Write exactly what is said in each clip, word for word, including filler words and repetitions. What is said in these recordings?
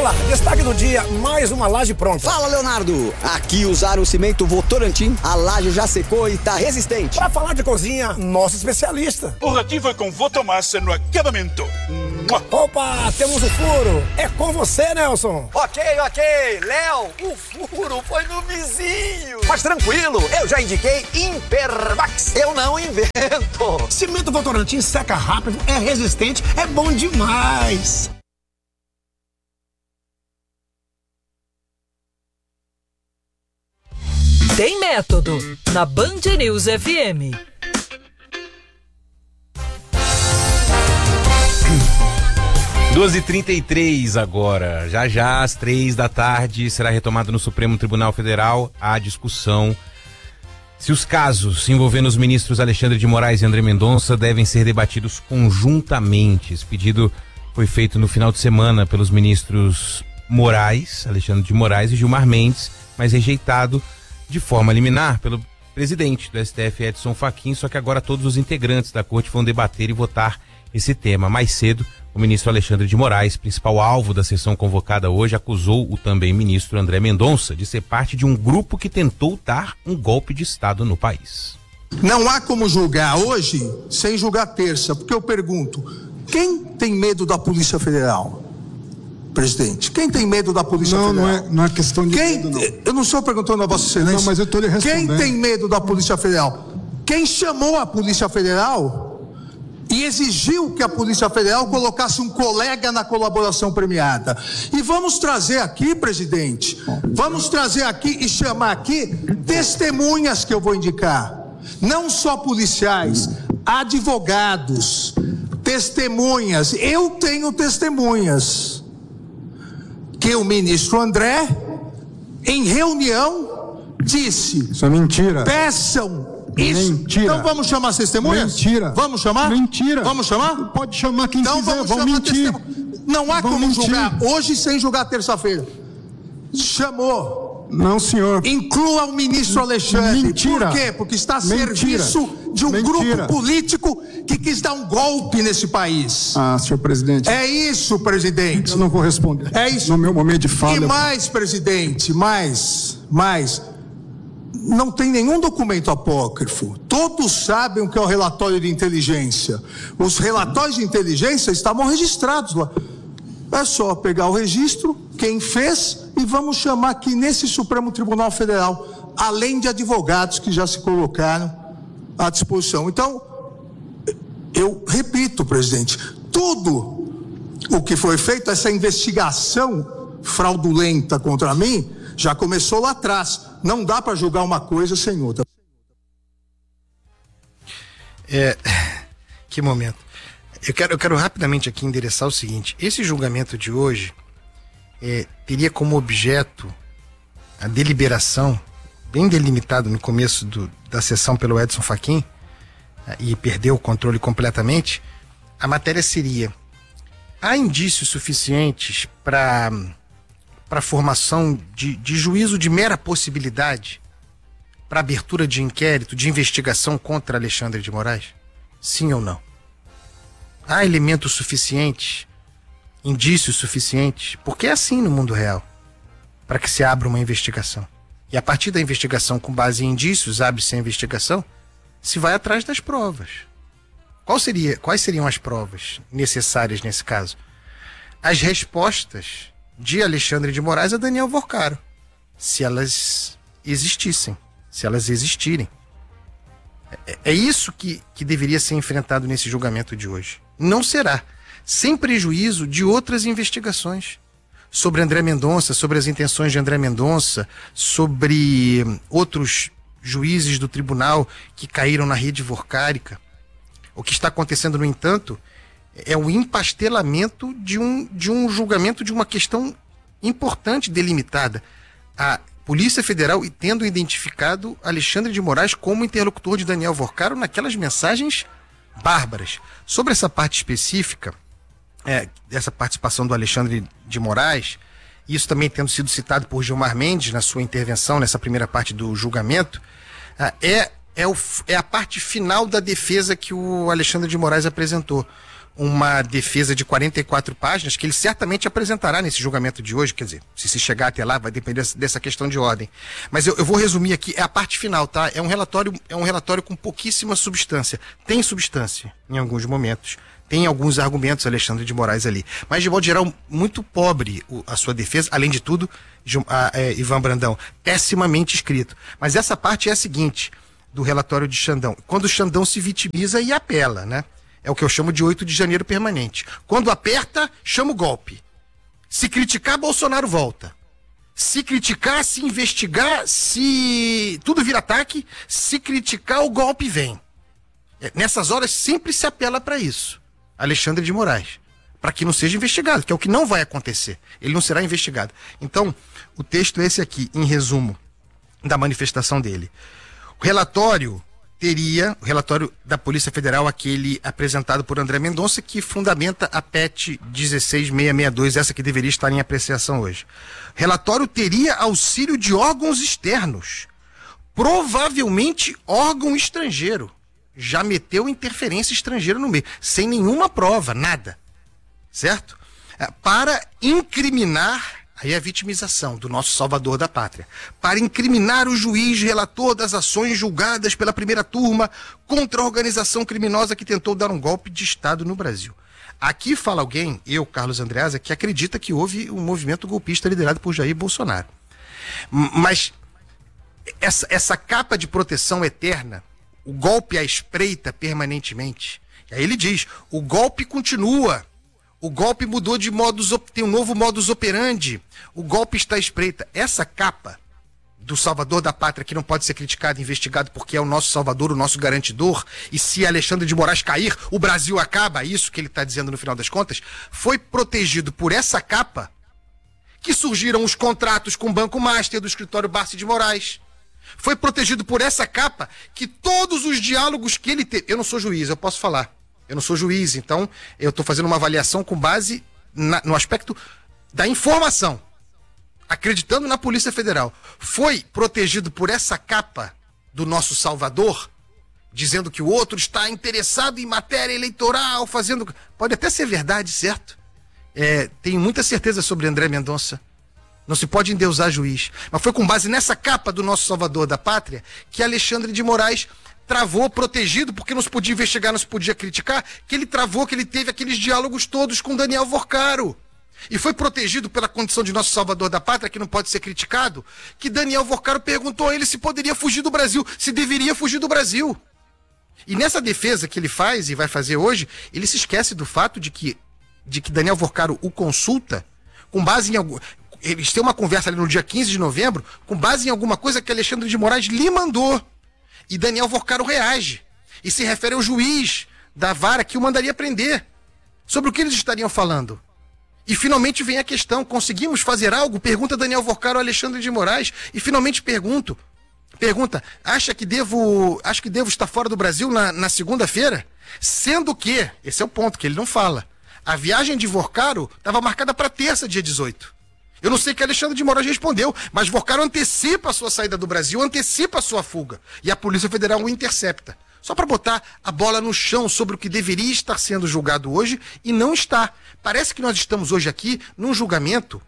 Bola, destaque do dia, mais uma laje pronta. Fala, Leonardo. Aqui usaram o cimento Votorantim, a laje já secou e tá resistente. Pra falar de cozinha, nosso especialista. O ratinho foi com Votomassa no acabamento. Opa, temos o furo. É com você, Nelson. Ok, ok. Léo, o furo foi no vizinho. Mas tranquilo, eu já indiquei Impermax. Eu não invento. Cimento Votorantim seca rápido, é resistente, é bom demais. Tem método na Band News F M. doze e trinta e três agora, já já às três da tarde será retomada no Supremo Tribunal Federal a discussão se os casos envolvendo os ministros Alexandre de Moraes e André Mendonça devem ser debatidos conjuntamente. Esse pedido foi feito no final de semana pelos ministros Moraes, Alexandre de Moraes e Gilmar Mendes, mas rejeitado de forma liminar pelo presidente do S T F, Edson Fachin, só que agora todos os integrantes da corte vão debater e votar esse tema. Mais cedo, o ministro Alexandre de Moraes, principal alvo da sessão convocada hoje, acusou o também ministro André Mendonça de ser parte de um grupo que tentou dar um golpe de Estado no país. Não há como julgar hoje sem julgar terça, porque eu pergunto, quem tem medo da Polícia Federal? Presidente, quem tem medo da Polícia não, Federal? Não, é, não é questão de quem, medo, não. Eu não estou perguntando a Vossa Excelência. Não, mas eu estou lhe respondendo. Quem tem medo da Polícia Federal? Quem chamou a Polícia Federal e exigiu que a Polícia Federal colocasse um colega na colaboração premiada. E vamos trazer aqui, presidente, vamos trazer aqui e chamar aqui testemunhas que eu vou indicar. Não só policiais, advogados, testemunhas. Eu tenho testemunhas. Que o ministro André, em reunião, disse... Isso é mentira. Peçam... Isso. Mentira. Então vamos chamar as testemunhas? Mentira. Vamos chamar? Mentira. Vamos chamar? Pode chamar quem então quiser, vamos vão chamar mentir. Testemunha. Não há vão como mentir. julgar hoje sem julgar terça-feira. Chamou. Não, senhor. Inclua o ministro Alexandre. Mentira. Por quê? Porque está a Mentira. serviço de um Mentira. grupo político que quis dar um golpe nesse país. Ah, senhor presidente. É isso, presidente. Eu não vou responder. É isso. No meu momento de fala. E eu... mais, presidente, mais, mais. Não tem nenhum documento apócrifo. Todos sabem o que é o relatório de inteligência. Os relatórios de inteligência estavam registrados lá. É só pegar o registro, quem fez, e vamos chamar aqui nesse Supremo Tribunal Federal, além de advogados que já se colocaram à disposição. Então, eu repito, presidente, tudo o que foi feito, essa investigação fraudulenta contra mim, já começou lá atrás. Não dá para julgar uma coisa sem outra. É, que momento. Eu quero, eu quero rapidamente aqui endereçar o seguinte. Esse julgamento de hoje é, teria como objeto a deliberação, bem delimitado no começo do, da sessão pelo Edson Fachin, e perdeu o controle completamente. A matéria seria: há indícios suficientes para para formação de, de juízo de mera possibilidade para abertura de inquérito, de investigação contra Alexandre de Moraes? Sim ou não? Há elementos suficientes, indícios suficientes, porque é assim no mundo real, para que se abra uma investigação. E a partir da investigação, com base em indícios, abre-se a investigação, se vai atrás das provas. Qual seria, quais seriam as provas necessárias nesse caso? As respostas de Alexandre de Moraes a Daniel Vorcaro, se elas existissem, se elas existirem. É, é isso que, que deveria ser enfrentado nesse julgamento de hoje. Não será, sem prejuízo de outras investigações sobre André Mendonça, sobre as intenções de André Mendonça, sobre outros juízes do tribunal que caíram na rede vorcárica. O que está acontecendo, no entanto, é o empastelamento de um, de um julgamento de uma questão importante delimitada. A Polícia Federal tendo identificado Alexandre de Moraes como interlocutor de Daniel Vorcaro naquelas mensagens bárbaras. Sobre essa parte específica, é, dessa participação do Alexandre de Moraes, isso também tendo sido citado por Gilmar Mendes na sua intervenção nessa primeira parte do julgamento, é, é, o, é a parte final da defesa que o Alexandre de Moraes apresentou. uma defesa de quarenta e quatro páginas que ele certamente apresentará nesse julgamento de hoje, quer dizer, se se chegar até lá vai depender dessa questão de ordem. Mas eu, eu vou resumir aqui, é a parte final, tá? É um relatório, é um relatório com pouquíssima substância. Tem substância em alguns momentos, tem alguns argumentos, Alexandre de Moraes ali, mas de modo geral muito pobre o, a sua defesa, além de tudo, a, a, Ivan Brandão, pessimamente escrito. Mas essa parte é a seguinte, do relatório de Xandão, quando o Xandão se vitimiza e apela, né? É o que eu chamo de oito de janeiro permanente. Quando aperta, chama o golpe. Se criticar, Bolsonaro volta. Se criticar, se investigar, se tudo vira ataque, se criticar, o golpe vem. É, nessas horas sempre se apela para isso. Alexandre de Moraes. Para que não seja investigado, que é o que não vai acontecer. Ele não será investigado. Então, o texto é esse aqui, em resumo, da manifestação dele. O relatório teria, o relatório da Polícia Federal, aquele apresentado por André Mendonça, que fundamenta a P E T dezesseis mil seiscentos e sessenta e dois, essa que deveria estar em apreciação hoje. O relatório teria auxílio de órgãos externos, provavelmente órgão estrangeiro. Já meteu interferência estrangeira no meio, sem nenhuma prova, nada. Certo? Para incriminar, aí a vitimização do nosso salvador da pátria, para incriminar o juiz relator das ações julgadas pela primeira turma contra a organização criminosa que tentou dar um golpe de Estado no Brasil. Aqui fala alguém, eu, Carlos Andreasa, que acredita que houve um movimento golpista liderado por Jair Bolsonaro. Mas essa, essa capa de proteção eterna, o golpe à espreita permanentemente, e aí ele diz, o golpe continua. O golpe mudou de modus, tem um novo modus operandi. O golpe está à espreita. Essa capa do salvador da pátria, que não pode ser criticado e investigado porque é o nosso salvador, o nosso garantidor, e se Alexandre de Moraes cair, o Brasil acaba, isso que ele está dizendo no final das contas, foi protegido por essa capa que surgiram os contratos com o Banco Master do escritório Barsi de Moraes. Foi protegido por essa capa que todos os diálogos que ele teve... Eu não sou juiz, eu posso falar. Eu não sou juiz, então eu estou fazendo uma avaliação com base na, no aspecto da informação, acreditando na Polícia Federal. Foi protegido por essa capa do nosso salvador, dizendo que o outro está interessado em matéria eleitoral, fazendo... Pode até ser verdade, certo? É, tenho muita certeza sobre André Mendonça. Não se pode endeusar juiz. Mas foi com base nessa capa do nosso salvador da pátria que Alexandre de Moraes travou, protegido, porque não se podia investigar, não se podia criticar, que ele travou, que ele teve aqueles diálogos todos com Daniel Vorcaro. E foi protegido pela condição de nosso salvador da pátria, que não pode ser criticado, que Daniel Vorcaro perguntou a ele se poderia fugir do Brasil, se deveria fugir do Brasil. E nessa defesa que ele faz e vai fazer hoje, ele se esquece do fato de que, de que Daniel Vorcaro o consulta com base em algum... Eles têm uma conversa ali no dia quinze de novembro, com base em alguma coisa que Alexandre de Moraes lhe mandou. E Daniel Vorcaro reage e se refere ao juiz da vara que o mandaria prender. Sobre o que eles estariam falando? E finalmente vem a questão, conseguimos fazer algo? Pergunta Daniel Vorcaro ao Alexandre de Moraes. E finalmente pergunto, pergunta, acha que devo, acha que devo estar fora do Brasil na, na segunda-feira? Sendo que, esse é o ponto que ele não fala, a viagem de Vorcaro estava marcada para terça, dia dezoito. Eu não sei o que Alexandre de Moraes respondeu, mas Vorcaro antecipa a sua saída do Brasil, antecipa a sua fuga. E a Polícia Federal o intercepta. Só para botar a bola no chão sobre o que deveria estar sendo julgado hoje e não está. Parece que nós estamos hoje aqui num julgamento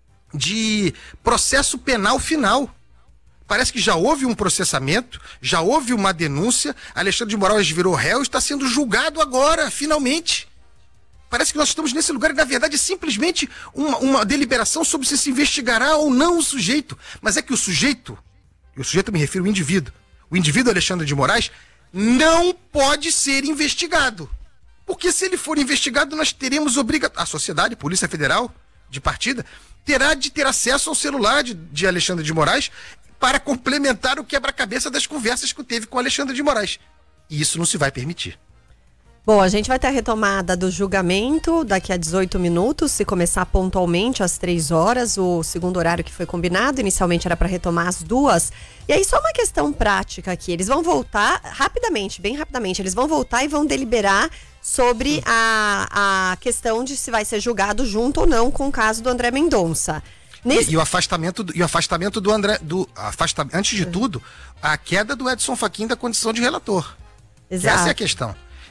de processo penal final. Parece que já houve um processamento, já houve uma denúncia, Alexandre de Moraes virou réu e está sendo julgado agora, finalmente. Parece que nós estamos nesse lugar e, na verdade, é simplesmente uma, uma deliberação sobre se se investigará ou não o sujeito. Mas é que o sujeito, e o sujeito eu me refiro ao indivíduo, o indivíduo Alexandre de Moraes não pode ser investigado. Porque se ele for investigado, nós teremos obrigação... A sociedade, Polícia Federal, de partida, terá de ter acesso ao celular de, de Alexandre de Moraes para complementar o quebra-cabeça das conversas que teve com Alexandre de Moraes. E isso não se vai permitir. Bom, a gente vai ter a retomada do julgamento daqui a dezoito minutos, se começar pontualmente às três horas, o segundo horário que foi combinado, inicialmente era para retomar às duas. E aí só uma questão prática aqui, eles vão voltar rapidamente, bem rapidamente, eles vão voltar e vão deliberar sobre a, a questão de se vai ser julgado junto ou não com o caso do André Mendonça. Nesse... E, e o afastamento do, e o afastamento do André, do, afasta, antes de tudo, a queda do Edson Fachin da condição de relator. Exato. Essa é a questão.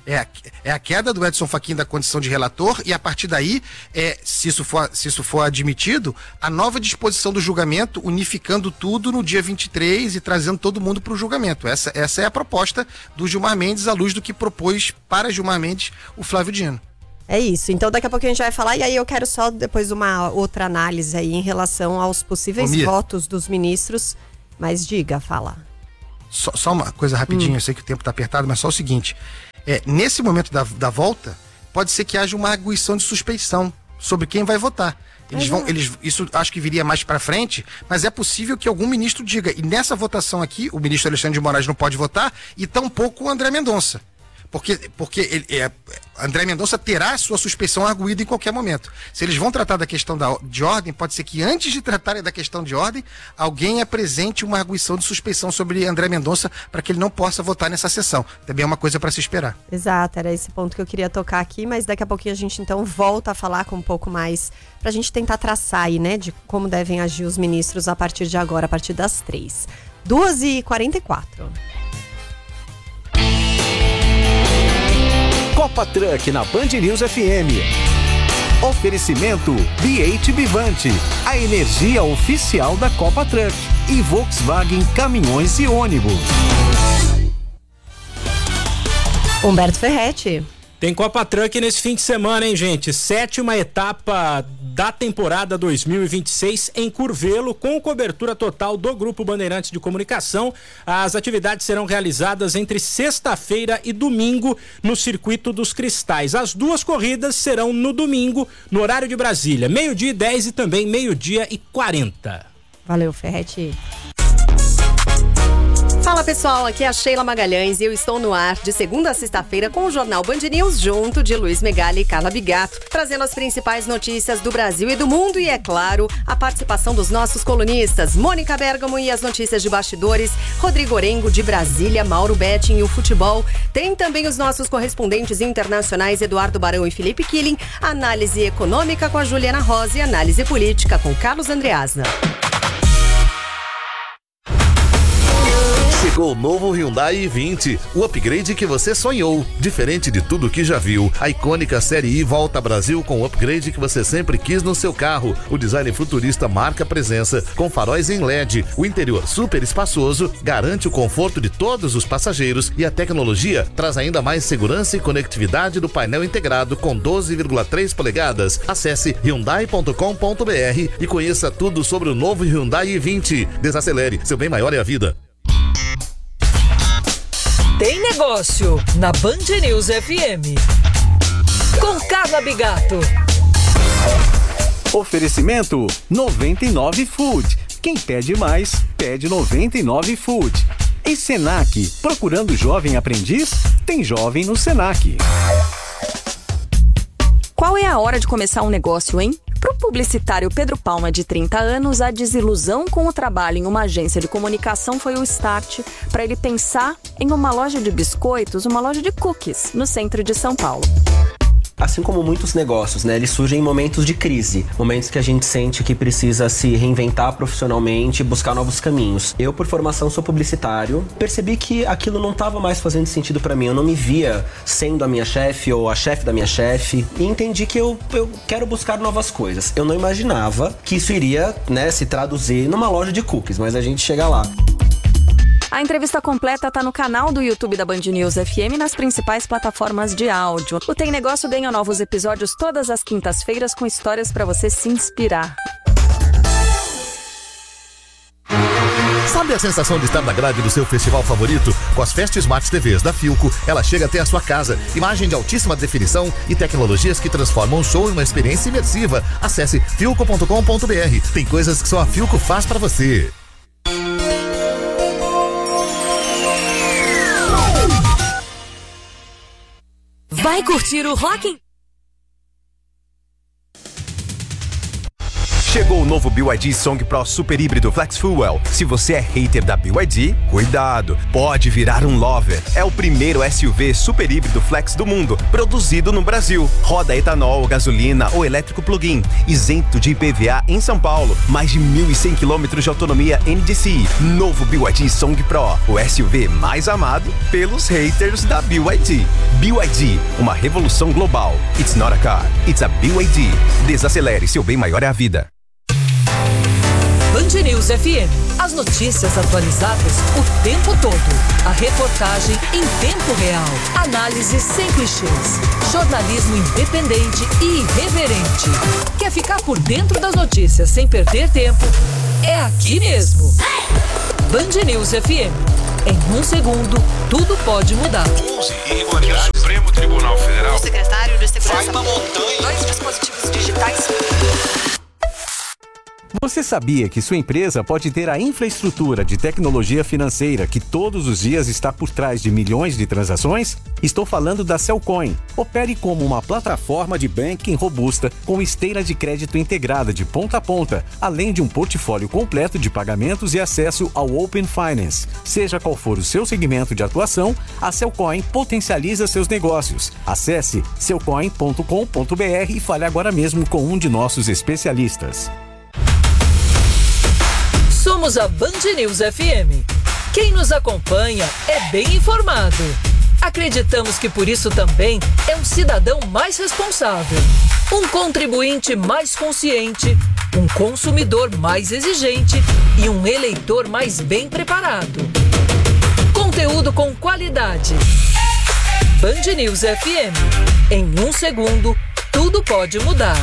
É a, é a queda do Edson Fachin da condição de relator e a partir daí, é, se, isso for, se isso for admitido, a nova disposição do julgamento unificando tudo no dia vinte e três e trazendo todo mundo para o julgamento. Essa, essa é a proposta do Gilmar Mendes à luz do que propôs para Gilmar Mendes o Flávio Dino. É isso, então daqui a pouquinho a gente vai falar e aí eu quero só depois uma outra análise aí em relação aos possíveis Ô, Mia. votos dos ministros, mas diga, fala. Só, só uma coisa rapidinho, Hum. eu sei que o tempo está apertado, mas só o seguinte, é, nesse momento da, da volta, pode ser que haja uma arguição de suspeição sobre quem vai votar. Eles vão, eles, isso acho que viria mais para frente, mas é possível que algum ministro diga, e nessa votação aqui, o ministro Alexandre de Moraes não pode votar, e tampouco o André Mendonça. Porque, porque ele, é, André Mendonça terá sua suspeição arguída em qualquer momento. Se eles vão tratar da questão da, de ordem, pode ser que antes de tratarem da questão de ordem, alguém apresente uma arguição de suspeição sobre André Mendonça para que ele não possa votar nessa sessão. Também é uma coisa para se esperar. Exato, era esse ponto que eu queria tocar aqui, mas daqui a pouquinho a gente então volta a falar com um pouco mais, pra gente tentar traçar aí, né, de como devem agir os ministros a partir de agora, a partir das três. duas e quarenta e quatro. Copa Truck na Band News F M. Oferecimento B oito Vivante, a energia oficial da Copa Truck. E Volkswagen Caminhões e Ônibus. Humberto Ferretti. Tem Copa Truck nesse fim de semana, hein, gente? Sétima etapa da temporada dois mil e vinte e seis em Curvelo, com cobertura total do Grupo Bandeirantes de Comunicação. As atividades serão realizadas entre sexta-feira e domingo no Circuito dos Cristais. As duas corridas serão no domingo, no horário de Brasília, meio-dia e dez e também meio-dia e quarenta. Valeu, Ferretti. Fala pessoal, aqui é a Sheila Magalhães e eu estou no ar de segunda a sexta-feira com o Jornal Band News junto de Luiz Megali e Carla Bigato, trazendo as principais notícias do Brasil e do mundo e, é claro, a participação dos nossos colunistas, Mônica Bergamo e as notícias de bastidores, Rodrigo Orengo de Brasília, Mauro Betting e o futebol. Tem também os nossos correspondentes internacionais Eduardo Barão e Felipe Killing, análise econômica com a Juliana Rosa e análise política com Carlos Andreasna. Chegou o novo Hyundai i vinte, o upgrade que você sonhou. Diferente de tudo que já viu, a icônica Série I volta ao Brasil com o upgrade que você sempre quis no seu carro. O design futurista marca presença, com faróis em L E D. O interior super espaçoso garante o conforto de todos os passageiros e a tecnologia traz ainda mais segurança e conectividade do painel integrado com doze vírgula três polegadas. Acesse hyundai ponto com ponto b r e conheça tudo sobre o novo Hyundai i vinte. Desacelere, seu bem maior é a vida. Tem negócio na Band News F M. Com Carla Bigato. Oferecimento noventa e nove Food. Quem pede mais, pede noventa e nove Food. E Senac, procurando jovem aprendiz? Tem jovem no Senac. Qual é a hora de começar um negócio, hein? Para o publicitário Pedro Palma, de trinta anos, a desilusão com o trabalho em uma agência de comunicação foi o start para ele pensar em uma loja de biscoitos, uma loja de cookies, no centro de São Paulo. Assim como muitos negócios, né, eles surgem em momentos de crise, momentos que a gente sente que precisa se reinventar profissionalmente, buscar novos caminhos. Eu, por formação, sou publicitário, percebi que aquilo não estava mais fazendo sentido para mim, eu não me via sendo a minha chefe ou a chefe da minha chefe, e entendi que eu, eu quero buscar novas coisas. Eu não imaginava que isso iria, né, se traduzir numa loja de cookies, mas a gente chega lá. A entrevista completa está no canal do YouTube da Band News F M e nas principais plataformas de áudio. O Tem Negócio ganha novos episódios todas as quintas-feiras com histórias para você se inspirar. Sabe a sensação de estar na grade do seu festival favorito? Com as Fest Smart T Vs da Philco, ela chega até a sua casa. Imagem de altíssima definição e tecnologias que transformam o show em uma experiência imersiva. Acesse philco ponto com ponto b r. Tem coisas que só a Philco faz para você. Vai curtir o Rock in... Chegou o novo B Y D Song Pro Super Híbrido Flex Fuel. Se você é hater da B Y D, cuidado, pode virar um lover. É o primeiro S U V super híbrido flex do mundo, produzido no Brasil. Roda etanol, gasolina ou elétrico plug-in, isento de I P V A em São Paulo. Mais de mil e cem quilômetros de autonomia N D C I. Novo B Y D Song Pro, o S U V mais amado pelos haters da B Y D. B Y D, uma revolução global. It's not a car, it's a B Y D. Desacelere, seu bem maior é a vida. Band News F M. As notícias atualizadas o tempo todo. A reportagem em tempo real. Análise sem clichês. Jornalismo independente e irreverente. Quer ficar por dentro das notícias sem perder tempo? É aqui mesmo. Band News F M. Em um segundo, tudo pode mudar. O Supremo Tribunal Federal. O secretário de Segurança. Vai uma montanha. Dois dispositivos digitais. Você sabia que sua empresa pode ter a infraestrutura de tecnologia financeira que todos os dias está por trás de milhões de transações? Estou falando da Cellcoin. Opere como uma plataforma de banking robusta com esteira de crédito integrada de ponta a ponta, além de um portfólio completo de pagamentos e acesso ao Open Finance. Seja qual for o seu segmento de atuação, a Cellcoin potencializa seus negócios. Acesse cellcoin ponto com ponto br e fale agora mesmo com um de nossos especialistas. Somos a Band News F M. Quem nos acompanha é bem informado. Acreditamos que por isso também é um cidadão mais responsável, um contribuinte mais consciente, um consumidor mais exigente e um eleitor mais bem preparado. Conteúdo com qualidade. Band News F M. Em um segundo, tudo pode mudar.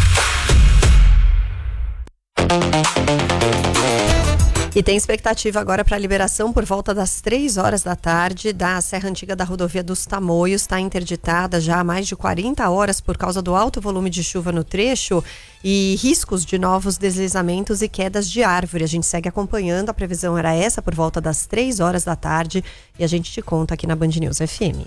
E tem expectativa agora para a liberação por volta das três horas da tarde da Serra Antiga da Rodovia dos Tamoios. Está interditada já há mais de quarenta horas por causa do alto volume de chuva no trecho e riscos de novos deslizamentos e quedas de árvore. A gente segue acompanhando, a previsão era essa por volta das três horas da tarde e a gente te conta aqui na Band News F M.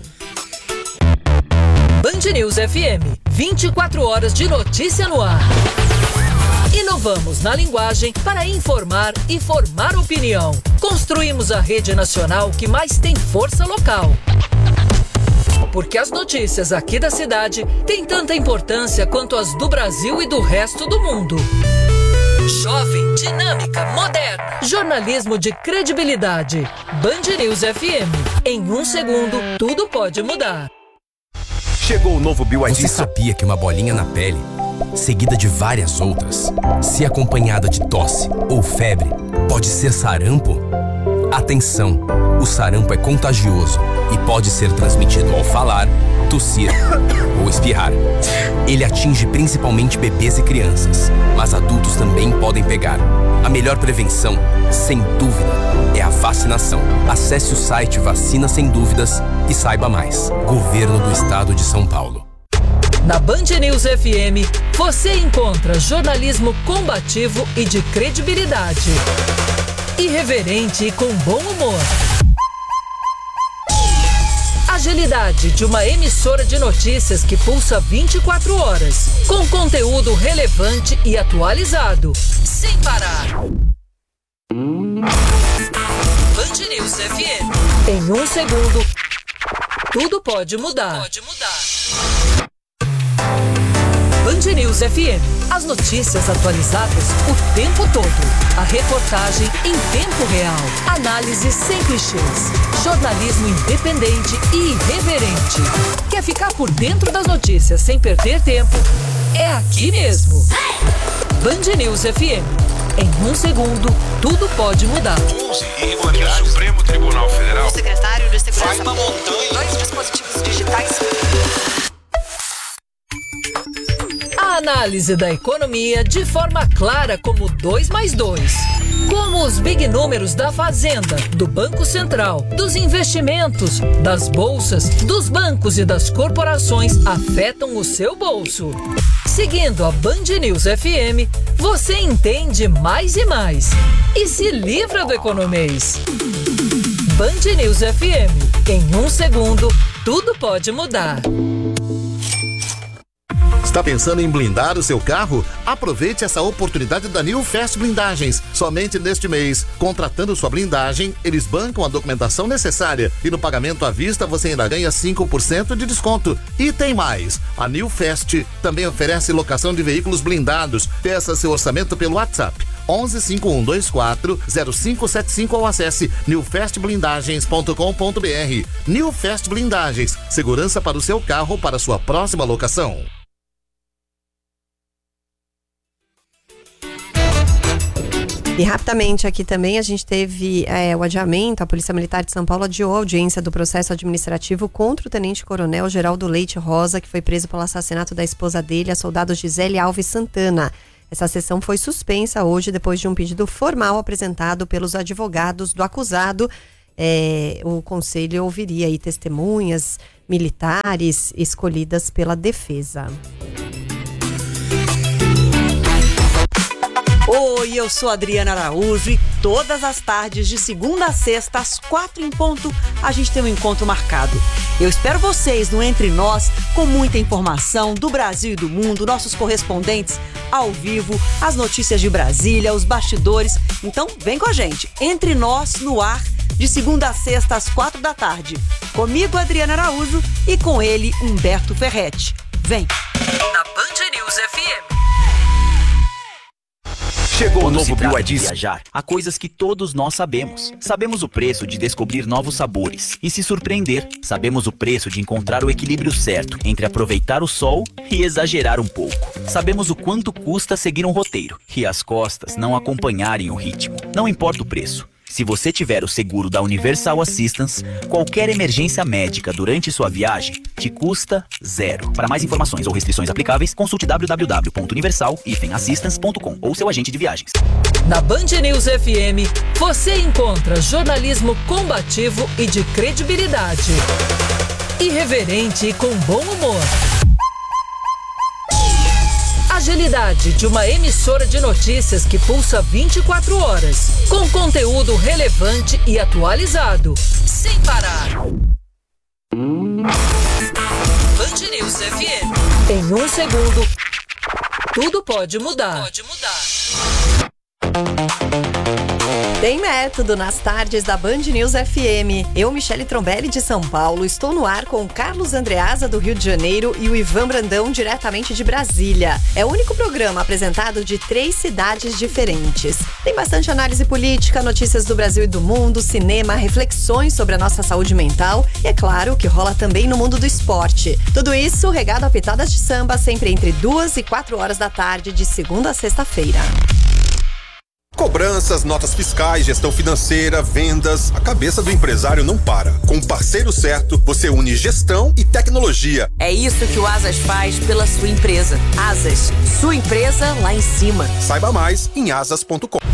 Band News F M, vinte e quatro horas de notícia no ar. Inovamos na linguagem para informar e formar opinião. Construímos a rede nacional que mais tem força local. Porque as notícias aqui da cidade têm tanta importância quanto as do Brasil e do resto do mundo. Jovem, dinâmica, moderna. Jornalismo de credibilidade. Band News F M. Em um segundo, tudo pode mudar. Chegou o novo B Y D. Você sabia que uma bolinha na pele, seguida de várias outras, se acompanhada de tosse ou febre, pode ser sarampo? Atenção! O sarampo é contagioso e pode ser transmitido ao falar, tossir ou espirrar. Ele atinge principalmente bebês e crianças, mas adultos também podem pegar. A melhor prevenção, sem dúvida, é a vacinação. Acesse o site Vacina Sem Dúvidas e saiba mais. Governo do Estado de São Paulo. Na Band News F M, você encontra jornalismo combativo e de credibilidade. Irreverente e com bom humor. Agilidade de uma emissora de notícias que pulsa vinte e quatro horas, com conteúdo relevante e atualizado, sem parar. Band News F M. Em um segundo, tudo pode mudar. Pode mudar. Band News F M. As notícias atualizadas o tempo todo. A reportagem em tempo real. Análise sem clichês. Jornalismo independente e irreverente. Quer ficar por dentro das notícias sem perder tempo? É aqui mesmo. Band News F M. Em um segundo, tudo pode mudar. O Supremo Tribunal Federal. O secretário de Segurança. Vai uma montanha. Dois dispositivos digitais. A análise da economia de forma clara como dois mais dois. Como os big números da Fazenda, do Banco Central, dos investimentos, das bolsas, dos bancos e das corporações afetam o seu bolso. Seguindo a Band News F M, você entende mais e mais. E se livra do economês. Band News F M. Em um segundo, tudo pode mudar. Tá pensando em blindar o seu carro? Aproveite essa oportunidade da New Fast Blindagens. Somente neste mês, contratando sua blindagem, eles bancam a documentação necessária e no pagamento à vista você ainda ganha cinco por cento de desconto. E tem mais, a New Fast também oferece locação de veículos blindados. Peça seu orçamento pelo WhatsApp onze cinco um dois quatro zero cinco sete cinco ou acesse new fast blindagens ponto com ponto b r. New Fast Blindagens, segurança para o seu carro para sua próxima locação. E rapidamente aqui também a gente teve é, o adiamento, a Polícia Militar de São Paulo adiou a audiência do processo administrativo contra o Tenente-Coronel Geraldo Leite Rosa, que foi preso pelo assassinato da esposa dele, a soldado Gisele Alves Santana. Essa sessão foi suspensa hoje depois de um pedido formal apresentado pelos advogados do acusado. É, o conselho ouviria aí testemunhas militares escolhidas pela defesa. Oi, eu sou Adriana Araújo e todas as tardes, de segunda a sexta, às quatro em ponto, a gente tem um encontro marcado. Eu espero vocês no Entre Nós, com muita informação do Brasil e do mundo, nossos correspondentes ao vivo, as notícias de Brasília, os bastidores. Então, vem com a gente. Entre Nós, no ar, de segunda a sexta, às quatro da tarde. Comigo, Adriana Araújo, e com ele, Humberto Ferretti. Vem! Na Band News F M. Chegou o novo B Y D Viajar. Há coisas que todos nós sabemos. Sabemos o preço de descobrir novos sabores e se surpreender. Sabemos o preço de encontrar o equilíbrio certo entre aproveitar o sol e exagerar um pouco. Sabemos o quanto custa seguir um roteiro e as costas não acompanharem o ritmo. Não importa o preço. Se você tiver o seguro da Universal Assistance, qualquer emergência médica durante sua viagem te custa zero. Para mais informações ou restrições aplicáveis, consulte w w w ponto universal assistance ponto com ou seu agente de viagens. Na Band News F M, você encontra jornalismo combativo e de credibilidade. Irreverente e com bom humor. Agilidade de uma emissora de notícias que pulsa vinte e quatro horas, com conteúdo relevante e atualizado, sem parar. Band News F M. Em um segundo, tudo pode mudar. Pode mudar. Tem método nas tardes da Band News F M. Eu, Michele Trombelli, de São Paulo, estou no ar com o Carlos Andreasa, do Rio de Janeiro, e o Ivan Brandão, diretamente de Brasília. É o único programa apresentado de três cidades diferentes. Tem bastante análise política, notícias do Brasil e do mundo, cinema, reflexões sobre a nossa saúde mental e, é claro, o que rola também no mundo do esporte. Tudo isso regado a pitadas de samba, sempre entre duas e quatro horas da tarde, de segunda a sexta-feira. Cobranças, notas fiscais, gestão financeira, vendas. A cabeça do empresário não para. Com o parceiro certo, você une gestão e tecnologia. É isso que o Asas faz pela sua empresa. Asas, sua empresa lá em cima. Saiba mais em asas ponto com.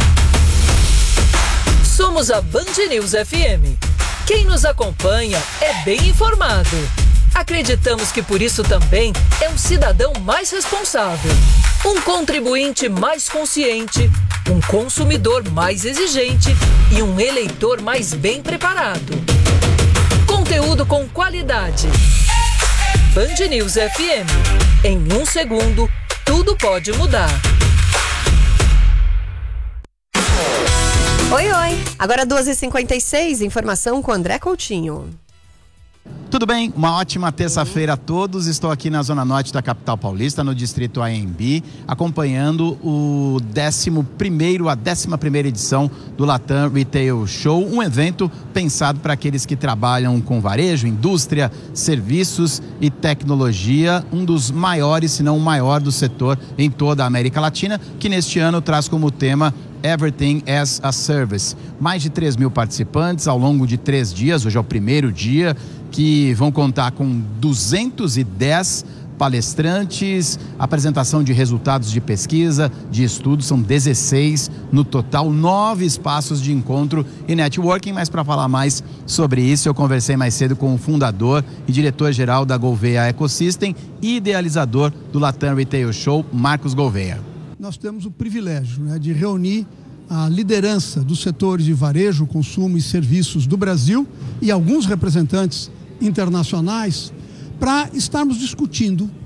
Somos a Band News F M. Quem nos acompanha é bem informado. Acreditamos que por isso também é um cidadão mais responsável, um contribuinte mais consciente, um consumidor mais exigente e um eleitor mais bem preparado. Conteúdo com qualidade. Band News F M. Em um segundo, tudo pode mudar. Oi, oi. Agora duas e cinquenta e seis, informação com André Coutinho. Tudo bem? Uma ótima terça-feira a todos. Estou aqui na Zona Norte da capital paulista, no distrito A M B, acompanhando o décimo primeiro, a décima primeira edição do Latam Retail Show, um evento pensado para aqueles que trabalham com varejo, indústria, serviços e tecnologia, um dos maiores, se não o maior do setor em toda a América Latina, que neste ano traz como tema Everything as a Service. Mais de três mil participantes ao longo de três dias, hoje é o primeiro dia, que vão contar com duzentos e dez palestrantes, apresentação de resultados de pesquisa, de estudos, são dezesseis no total, nove espaços de encontro e networking. Mas para falar mais sobre isso, eu conversei mais cedo com o fundador e diretor-geral da Gouveia Ecosystem e idealizador do Latam Retail Show, Marcos Gouveia. Nós temos o privilégio, né, de reunir a liderança dos setores de varejo, consumo e serviços do Brasil e alguns representantes internacionais para estarmos discutindo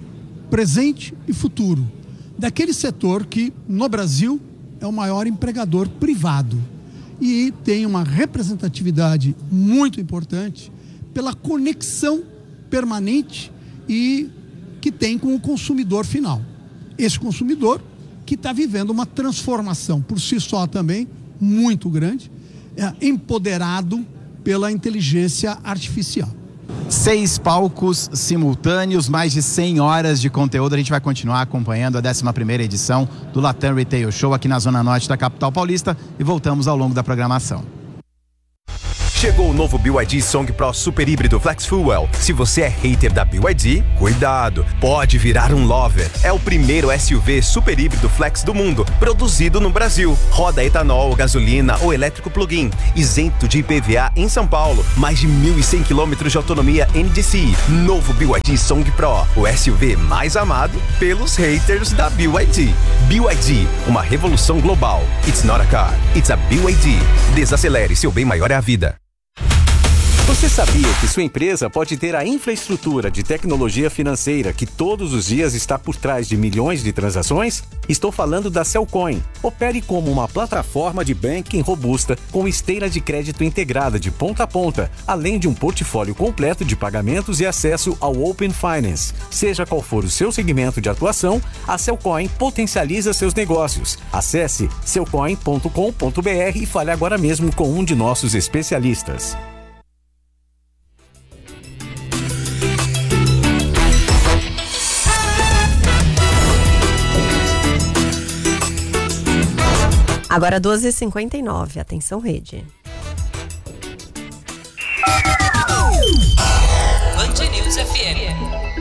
presente e futuro daquele setor que, no Brasil, é o maior empregador privado e tem uma representatividade muito importante pela conexão permanente e que tem com o consumidor final. Esse consumidor que está vivendo uma transformação por si só também muito grande, é, empoderado pela inteligência artificial. Seis palcos simultâneos, mais de cem horas de conteúdo. A gente vai continuar acompanhando a décima primeira edição do Latam Retail Show aqui na Zona Norte da capital paulista e voltamos ao longo da programação. Chegou o novo B Y D Song Pro Super Híbrido Flex Fuel. Se você é hater da B Y D, cuidado, pode virar um lover. É o primeiro S U V super híbrido flex do mundo, produzido no Brasil. Roda etanol, gasolina ou elétrico plug-in, isento de I P V A em São Paulo. Mais de mil e cem quilômetros de autonomia N D C I. Novo B Y D Song Pro, o S U V mais amado pelos haters da B Y D. B Y D, uma revolução global. It's not a car, it's a B Y D. Desacelere, seu bem maior é a vida. Você sabia que sua empresa pode ter a infraestrutura de tecnologia financeira que todos os dias está por trás de milhões de transações? Estou falando da Cellcoin. Opere como uma plataforma de banking robusta com esteira de crédito integrada de ponta a ponta, além de um portfólio completo de pagamentos e acesso ao Open Finance. Seja qual for o seu segmento de atuação, a Cellcoin potencializa seus negócios. Acesse cellcoin ponto com ponto b r e fale agora mesmo com um de nossos especialistas. Agora doze e cinquenta e nove, atenção rede. Band News F M.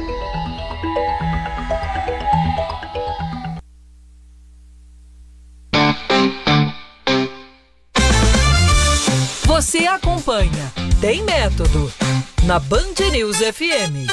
Você acompanha Tem Método na Band News F M.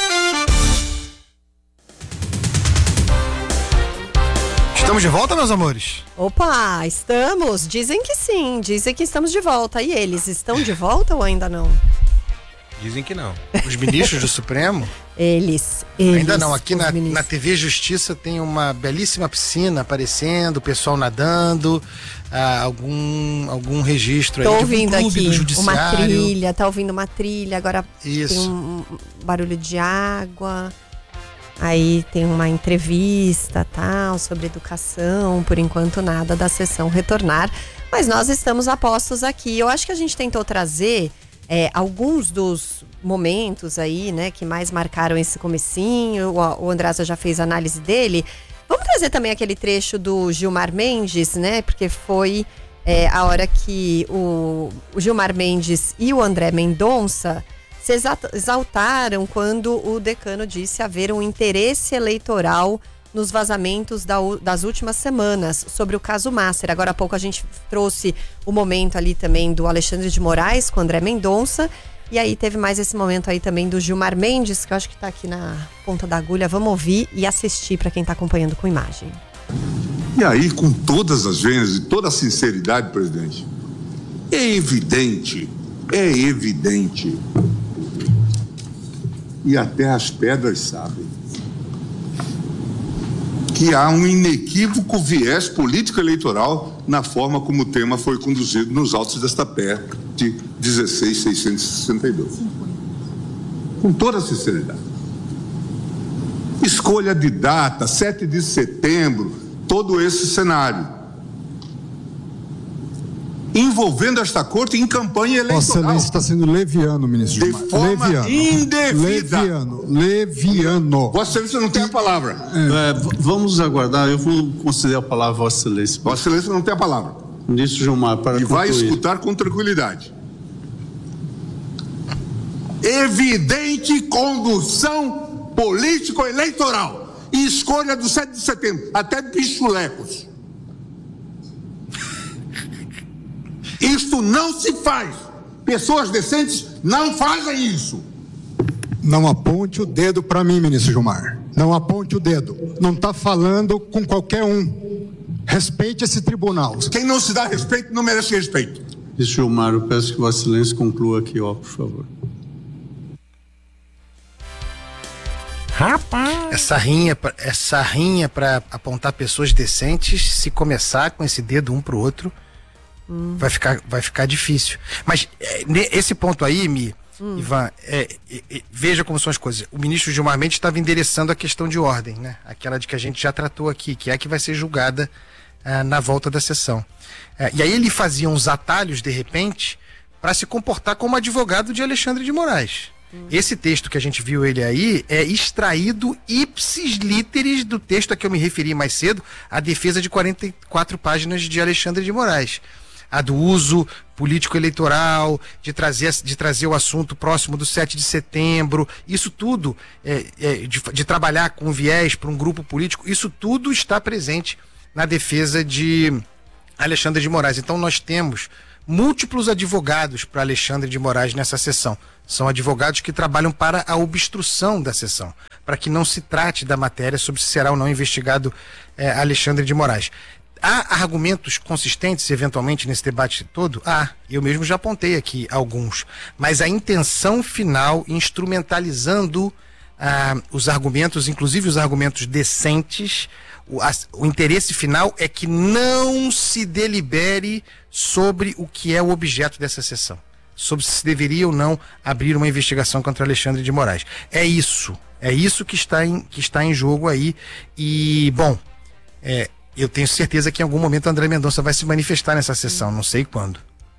Estamos de volta, meus amores? Opa, estamos. Dizem que sim, dizem que estamos de volta. E eles estão de volta ou ainda não? Dizem que não. Os ministros do Supremo? Eles, eles. Ainda não. Aqui na, na T V Justiça tem uma belíssima piscina aparecendo, o pessoal nadando, ah, algum, algum registro Tô aí ouvindo de um clube aqui do judiciário. uma trilha, tá ouvindo uma trilha, agora Isso. tem um barulho de água. Aí tem uma entrevista, tal, sobre educação, por enquanto nada da sessão retornar. Mas nós estamos a postos aqui. Eu acho que a gente tentou trazer é, alguns dos momentos aí, né, que mais marcaram esse comecinho. O, o Andrasa já fez a análise dele. Vamos trazer também aquele trecho do Gilmar Mendes, né, porque foi é, a hora que o, o Gilmar Mendes e o André Mendonça se exaltaram quando o decano disse haver um interesse eleitoral nos vazamentos da, das últimas semanas sobre o caso Master. Agora há pouco a gente trouxe o momento ali também do Alexandre de Moraes com o André Mendonça. E aí teve mais esse momento aí também do Gilmar Mendes, que eu acho que está aqui na ponta da agulha. Vamos ouvir e assistir para quem está acompanhando com imagem. E aí, com todas as venhas e toda a sinceridade, presidente, é evidente, é evidente, e até as pedras sabem, que há um inequívoco viés político-eleitoral na forma como o tema foi conduzido nos autos desta P E de dezesseis mil seiscentos e sessenta e dois. Com toda a sinceridade. Escolha de data, sete de setembro, todo esse cenário. Envolvendo esta corte em campanha eleitoral. Vossa Excelência está sendo leviano, ministro Gilmar. De forma leviano. indevida. Leviano. Leviano. Vossa Excelência não tem a palavra. É, v- vamos aguardar, eu vou conceder a palavra a Vossa Excelência. Vossa Excelência não tem a palavra. Ministro Gilmar, para E vai concluir. escutar com tranquilidade. Evidente condução político-eleitoral e escolha do sete de setembro, até de pichulecos. Isto não se faz. Pessoas decentes não fazem isso. Não aponte o dedo para mim, ministro Gilmar. Não aponte o dedo. Não está falando com qualquer um. Respeite esse tribunal. Quem não se dá respeito não merece respeito. Ministro Gilmar, eu peço que Vossa Excelência conclua aqui, ó, por favor. Rapaz! Essa rinha, pra- essa rinha para apontar pessoas decentes, se começar com esse dedo um pro outro, Hum. vai ficar, vai ficar difícil. Mas é, ne- esse ponto aí, Mi, Hum. Ivan, é, é, é, veja como são as coisas. O ministro Gilmar Mendes estava endereçando a questão de ordem, né? Aquela de que a gente já tratou aqui, que é a que vai ser julgada ah, na volta da sessão. Ah, e aí ele fazia uns atalhos, de repente, para se comportar como advogado de Alexandre de Moraes. Esse texto que a gente viu ele aí é extraído ipsis literis do texto a que eu me referi mais cedo, a defesa de quarenta e quatro páginas de Alexandre de Moraes. A do uso político-eleitoral, de trazer, de trazer o assunto próximo do sete de setembro, isso tudo, é, é, de, de trabalhar com viés para um grupo político, isso tudo está presente na defesa de Alexandre de Moraes. Então nós temos múltiplos advogados para Alexandre de Moraes nessa sessão. São advogados que trabalham para a obstrução da sessão, para que não se trate da matéria sobre se será ou não investigado eh, Alexandre de Moraes. Há argumentos consistentes, eventualmente, nesse debate todo? Ah, eu mesmo já apontei aqui alguns. Mas a intenção final, instrumentalizando ah, os argumentos, inclusive os argumentos decentes, o, a, o interesse final é que não se delibere sobre o que é o objeto dessa sessão, sobre se deveria ou não abrir uma investigação contra Alexandre de Moraes. É isso, é isso que está em, que está em jogo aí. E, bom, é, eu tenho certeza que em algum momento André Mendonça vai se manifestar nessa sessão, não sei quando.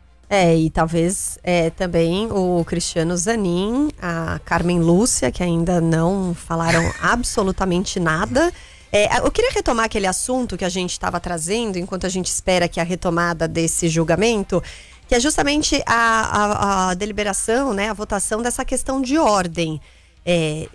É, e talvez é, também o Cristiano Zanin, a Carmen Lúcia, que ainda não falaram absolutamente nada. É, eu queria retomar aquele assunto que a gente estava trazendo, enquanto a gente espera que a retomada desse julgamento, que é justamente a, a, a deliberação, né, a votação dessa questão de ordem. É,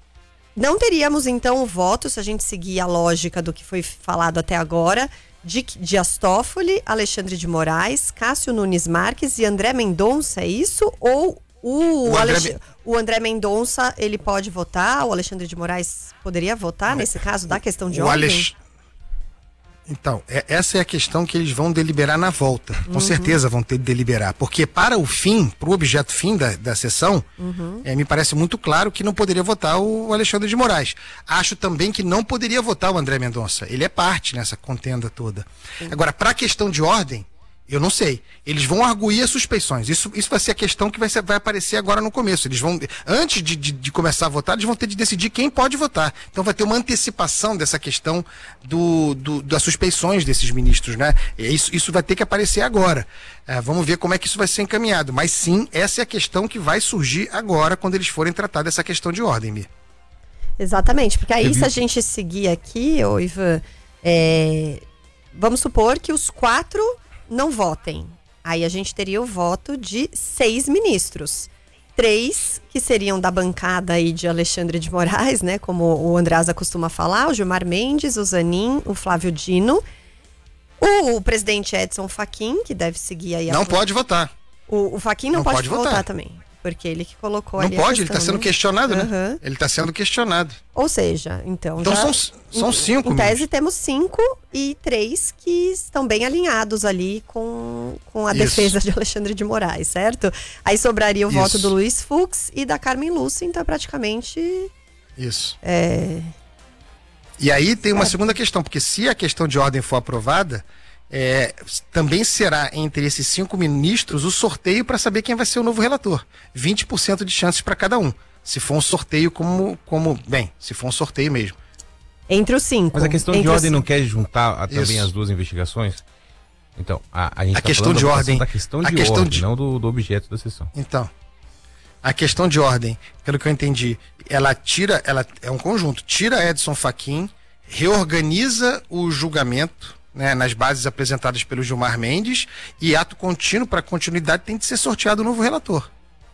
não teríamos, então, o voto, se a gente seguir a lógica do que foi falado até agora, de Dias Toffoli, Alexandre de Moraes, Cássio Nunes Marques e André Mendonça, é isso? Ou o, O André Alex... Me- o André Mendonça, ele pode votar? O Alexandre de Moraes poderia votar nesse caso da questão de O ordem? Alex- Então, é- essa é a questão que eles vão deliberar na volta. Com Uhum. certeza vão ter de deliberar. Porque para o fim, para o objeto fim da, da sessão, Uhum. é, me parece muito claro que não poderia votar o Alexandre de Moraes. Acho também que não poderia votar o André Mendonça. Ele é parte nessa contenda toda. Agora, para a questão de ordem, eu não sei. Eles vão arguir as suspeições. Isso, isso vai ser a questão que vai, ser- vai aparecer agora no começo. Eles vão, antes de, de- de começar a votar, eles vão ter de decidir quem pode votar. Então vai ter uma antecipação dessa questão do, do- das suspeições desses ministros, né? E Isso, isso vai ter que aparecer agora. É, vamos ver como é que isso vai ser encaminhado. Mas sim, essa é a questão que vai surgir agora quando eles forem tratar dessa questão de ordem, Mi. Exatamente, porque aí Eu vi- se a gente seguir aqui, ô Ivan, é, vamos supor que os quatro não votem. Aí a gente teria o voto de seis ministros. Três que seriam da bancada aí de Alexandre de Moraes, né? Como o Andreasa costuma falar, o Gilmar Mendes, o Zanin, o Flávio Dino. O, o presidente Edson Fachin, que deve seguir aí a... Não pode votar. O, o Fachin não, Não pode, pode votar. votar também. Porque ele que colocou Não ali pode, a ele está questão, sendo né? questionado, né? Aham. Ele está sendo questionado. Ou seja, então. Então já- são- são em- cinco Em tese ministros. temos cinco e três que estão bem alinhados ali com, com a Isso. defesa de Alexandre de Moraes, certo? Aí sobraria o Isso. voto do Luiz Fux e da Carmen Lúcia, então praticamente. Isso. É, E aí tem uma segunda questão, porque se a questão de ordem for aprovada, é, também será entre esses cinco ministros o sorteio para saber quem vai ser o novo relator. vinte por cento de chances para cada um. Se for um sorteio como, como. Bem, se for um sorteio mesmo. entre os cinco. Mas a questão de Entre os ordem não cinco. quer juntar a- também Isso. as duas investigações? Então, a, a gente A tá questão falando de da votação ordem- da questão a de questão ordem, de- não do, do objeto da sessão. Então, a questão de ordem, pelo que eu entendi, ela tira, ela é um conjunto, tira Edson Fachin, reorganiza o julgamento, né, nas bases apresentadas pelo Gilmar Mendes, e ato contínuo para continuidade tem de ser sorteado o novo relator.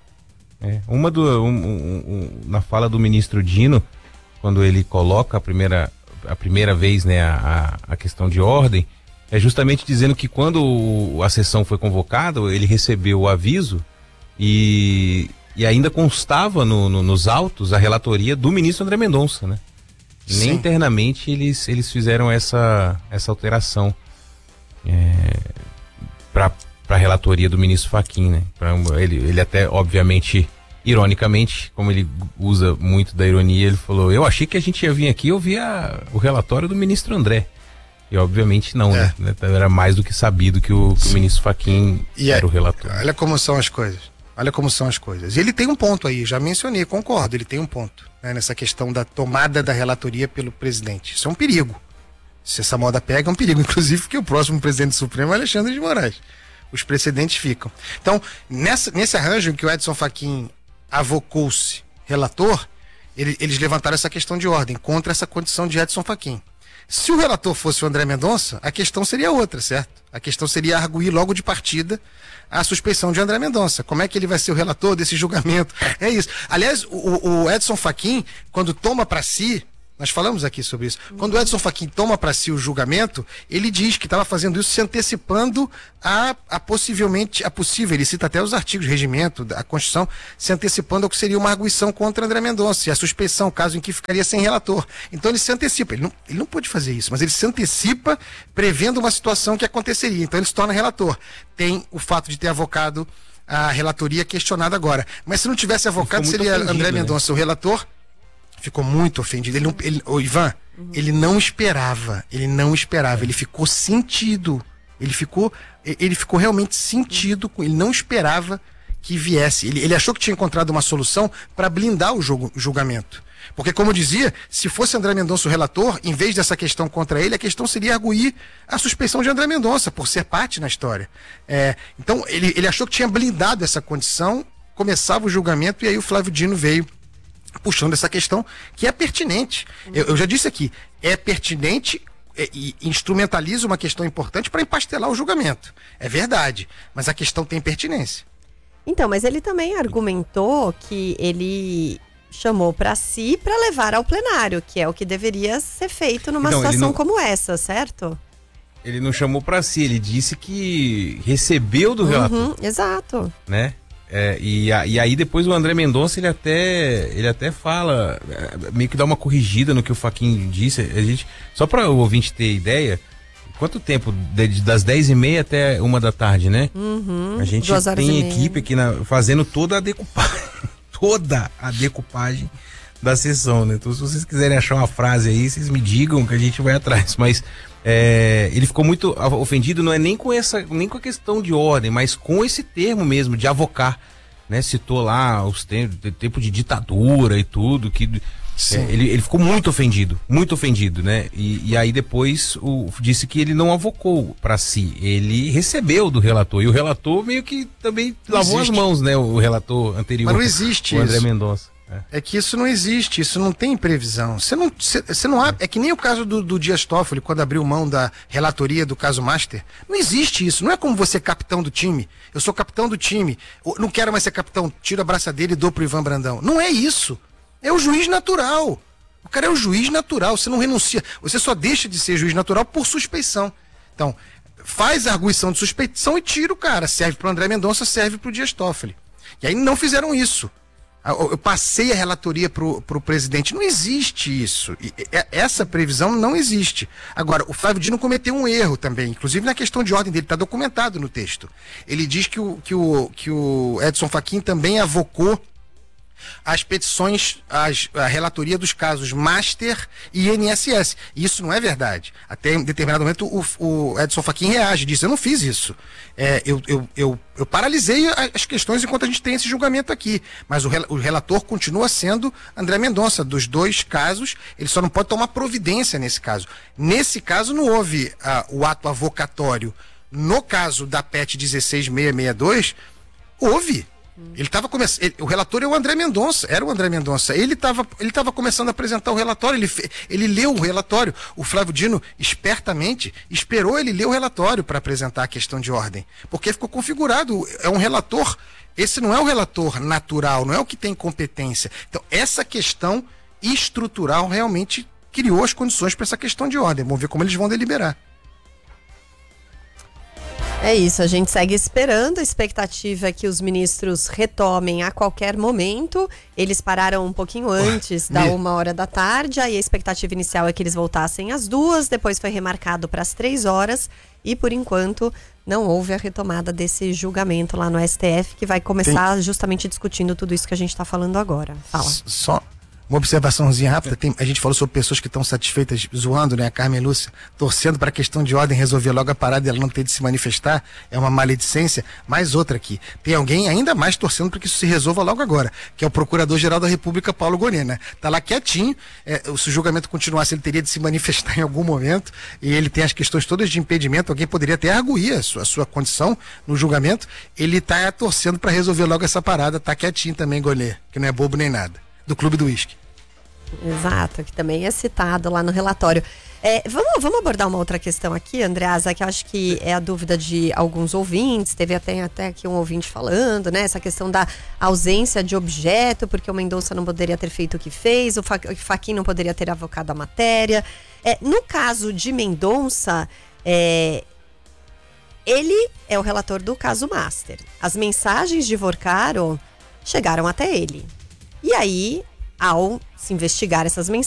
É, uma do, um- um- um- na fala do ministro Dino, quando ele coloca a primeira, a primeira vez, né, a, a questão de ordem, é justamente dizendo que quando o- a sessão foi convocada, ele recebeu o aviso e, e ainda constava no- no- nos autos a relatoria do ministro André Mendonça, né? Nem Sim. internamente eles, eles fizeram essa, essa alteração é, para a relatoria do ministro Fachin, né? Pra- ele, ele até, obviamente, ironicamente, como ele usa muito da ironia, ele falou, eu achei que a gente ia vir aqui ouvir a, o relatório do ministro André. E obviamente não, é. né? Era mais do que sabido que o, que o ministro Fachin e era é, o relator. Olha como são as coisas. Olha como são as coisas. E ele tem um ponto aí, já mencionei, concordo, ele tem um ponto, né, nessa questão da tomada da relatoria pelo presidente. Isso é um perigo. Se essa moda pega, é um perigo, inclusive porque o próximo presidente supremo é Alexandre de Moraes. Os precedentes ficam. Então, nessa, nesse arranjo em que o Edson Fachin avocou-se relator, ele, eles levantaram essa questão de ordem contra essa condição de Edson Fachin. Se o relator fosse o André Mendonça, a questão seria outra, certo? A questão seria arguir logo de partida a suspeição de André Mendonça. Como é que ele vai ser o relator desse julgamento? É isso. Aliás, o, o Edson Fachin, quando toma para si, nós falamos aqui sobre isso, quando o Edson Fachin toma para si o julgamento, ele diz que estava fazendo isso se antecipando a, a possivelmente, a possível, ele cita até os artigos de regimento, da Constituição, se antecipando ao que seria uma arguição contra André Mendonça, e a suspeição, caso em que ficaria sem relator. Então ele se antecipa, ele não, ele não pode fazer isso, mas ele se antecipa prevendo uma situação que aconteceria, então ele se torna relator. Tem o fato de ter avocado a relatoria questionada agora, mas se não tivesse avocado, seria ofendido, André Mendonça, né, o relator. Ficou muito ofendido. Ele não, ele, o Ivan, uhum. ele não esperava. Ele não esperava. Ele ficou sentido. Ele ficou, ele ficou realmente sentido. Ele não esperava que viesse. Ele, ele achou que tinha encontrado uma solução para blindar o jogo, julgamento. Porque, como eu dizia, se fosse André Mendonça o relator, em vez dessa questão contra ele, a questão seria arguir a suspeição de André Mendonça, por ser parte na história. É, então, ele, ele achou que tinha blindado essa condição, começava o julgamento, e aí o Flávio Dino veio puxando essa questão que é pertinente. Eu, eu já disse aqui, é pertinente é, e instrumentaliza uma questão importante para empastelar o julgamento. É verdade, mas a questão tem pertinência. Então, mas ele também argumentou que ele chamou para si para levar ao plenário, que é o que deveria ser feito numa não, situação não... como essa, certo? Ele não chamou para si, ele disse que recebeu do relator. Uhum, exato. Né? É, e, a, e aí depois o André Mendonça ele até, ele até fala, meio que dá uma corrigida no que o Fachin disse. A gente, só para o ouvinte ter ideia, quanto tempo? De, das dez e meia até uma da tarde, né? Uhum, a gente tem equipe aqui na, fazendo toda a decupagem, toda a decupagem da sessão, né? Então se vocês quiserem achar uma frase aí, vocês me digam que a gente vai atrás, mas é, ele ficou muito ofendido, não é nem com essa, nem com a questão de ordem, mas com esse termo mesmo de avocar, né? Citou lá os tempos, tempo de ditadura e tudo, que é, ele, ele ficou muito ofendido, muito ofendido, né? E, e aí depois o, disse que ele não avocou para si, ele recebeu do relator, e o relator meio que também não lavou existe. as mãos, né? O relator anterior, mas não existe o André isso. Mendonça. É. é que isso não existe, isso não tem previsão. Você não, você não há, é que nem o caso do, do Dias Toffoli, quando abriu mão da relatoria do caso Master. Não existe isso, não é como você capitão do time. Eu sou capitão do time, não quero mais ser capitão, tiro a braçadeira e dou pro Ivan Brandão. Não é isso. É o juiz natural. O cara é o juiz natural, você não renuncia. Você só deixa de ser juiz natural por suspeição. Então, faz a arguição de suspeição e tira o cara. Serve pro André Mendonça, serve pro Dias Toffoli. E aí não fizeram isso. Eu passei a relatoria pro, pro presidente. Não existe isso. E, essa previsão não existe. Agora, o Flávio Dino cometeu um erro também, inclusive na questão de ordem dele, está documentado no texto. Ele diz que o, que o, que o Edson Fachin também avocou as petições, as, a relatoria dos casos Master e I N S S. E isso não é verdade. Até em determinado momento o, o Edson Fachin reage, diz, eu não fiz isso. É, eu, eu, eu, eu paralisei as questões enquanto a gente tem esse julgamento aqui. Mas o, o relator continua sendo André Mendonça. Dos dois casos, ele só não pode tomar providência nesse caso. Nesse caso não houve ah, o ato avocatório. No caso da P E T dezesseis mil seiscentos e sessenta e dois, houve. Ele estava começando. O relator é o André Mendonça, era o André Mendonça. Ele estava ele tava começando a apresentar o relatório, ele, fe, ele leu o relatório. O Flávio Dino, espertamente, esperou ele ler o relatório para apresentar a questão de ordem. Porque ficou configurado. É um relator. Esse não é o relator natural, não é o que tem competência. Então, essa questão estrutural realmente criou as condições para essa questão de ordem. Vamos ver como eles vão deliberar. É isso, a gente segue esperando. A expectativa é que os ministros retomem a qualquer momento. Eles pararam um pouquinho antes da uma hora da tarde. Aí a expectativa inicial é que eles voltassem às duas. Depois foi remarcado para as três horas. E por enquanto não houve a retomada desse julgamento lá no S T F, que vai começar Tem... justamente discutindo tudo isso que a gente está falando agora. Fala. Só uma observaçãozinha rápida. Tem, a gente falou sobre pessoas que estão satisfeitas, zoando, né? A Carmen Lúcia, torcendo para a questão de ordem resolver logo a parada e ela não ter de se manifestar. É uma maledicência. Mais outra aqui. Tem alguém ainda mais torcendo para que isso se resolva logo agora, que é o Procurador-Geral da República, Paulo Gonet, né? Tá lá quietinho. É, se o julgamento continuasse, ele teria de se manifestar em algum momento. E ele tem as questões todas de impedimento. Alguém poderia até arguir a sua, a sua condição no julgamento. Ele tá torcendo para resolver logo essa parada. Tá quietinho também, Gonet, que não é bobo nem nada. Do Clube do Uísque. Exato, que também é citado lá no relatório. É, vamos, vamos abordar uma outra questão aqui, Andreasa, que eu acho que é a dúvida de alguns ouvintes. Teve até, até aqui um ouvinte falando, né? Essa questão da ausência de objeto, porque o Mendonça não poderia ter feito o que fez, o Fachin não poderia ter avocado a matéria. É, no caso de Mendonça, é, ele é o relator do caso Master. As mensagens de Vorcaro chegaram até ele. E aí, ao se investigar essas mensagens,